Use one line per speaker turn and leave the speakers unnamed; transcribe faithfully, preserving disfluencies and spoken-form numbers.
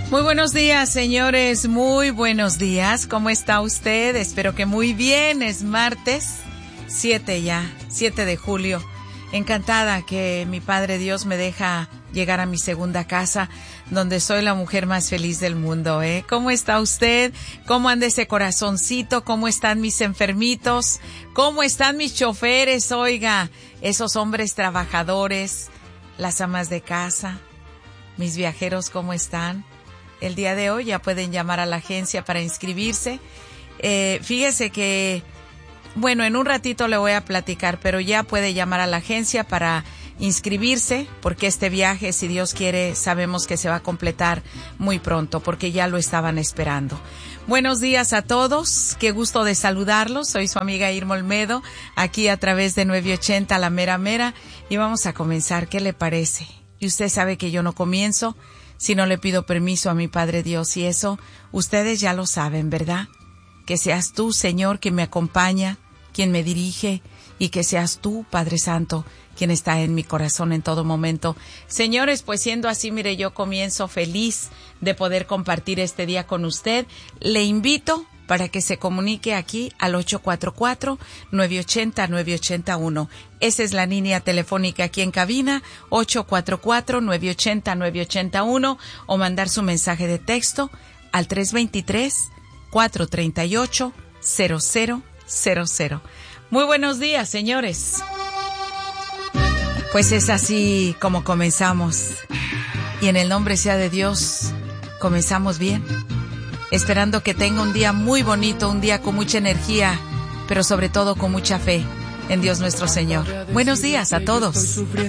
Muy buenos días, señores, muy buenos días. ¿Cómo está usted? Espero que muy bien. Es martes, siete ya, siete de julio. Encantada que mi Padre Dios me deja llegar a mi segunda casa, donde soy la mujer más feliz del mundo, ¿eh? ¿Cómo está usted? ¿Cómo anda ese corazoncito? ¿Cómo están mis enfermitos? ¿Cómo están mis choferes? Oiga, esos hombres trabajadores, las amas de casa, mis viajeros, ¿cómo están? El día de hoy ya pueden llamar a la agencia para inscribirse. Eh, fíjese que, bueno, en un ratito le voy a platicar, pero ya puede llamar a la agencia para inscribirse, porque este viaje, si Dios quiere, sabemos que se va a completar muy pronto, porque ya lo estaban esperando. Buenos días a todos, qué gusto de saludarlos. Soy su amiga Irma Olmedo, aquí a través de nueve ochenta La Mera Mera, y vamos a comenzar. ¿Qué le parece? Y usted sabe que yo no comienzo si no le pido permiso a mi Padre Dios, y eso ustedes ya lo saben, ¿verdad? Que seas tú, Señor, quien me acompaña, quien me dirige, y que seas tú, Padre Santo, quien está en mi corazón en todo momento. Señores, pues siendo así, mire, yo comienzo feliz de poder compartir este día con usted. Le invito para que se comunique aquí al ocho cuatro cuatro, nueve ocho cero, nueve ocho cero uno. Esa es la línea telefónica aquí en cabina, ocho cuatro cuatro, nueve ocho cero, nueve ocho cero uno, o mandar su mensaje de texto al tres dos tres, cuatro tres ocho, cero cero cero cero. Muy buenos días, señores. Pues es así como comenzamos. Y en el nombre sea de Dios, comenzamos bien. Esperando que tenga un día muy bonito, un día con mucha energía, pero sobre todo con mucha fe en Dios nuestro Señor. Buenos días a todos.